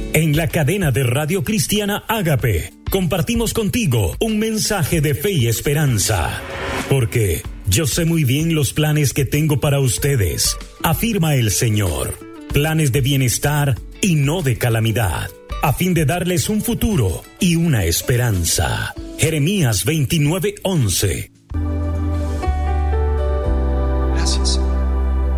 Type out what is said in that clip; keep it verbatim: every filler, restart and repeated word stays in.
En la cadena de Radio Cristiana Ágape, compartimos contigo un mensaje de fe y esperanza. Porque yo sé muy bien los planes que tengo para ustedes, afirma el Señor. Planes de bienestar y no de calamidad, a fin de darles un futuro y una esperanza. Jeremías veintinueve once.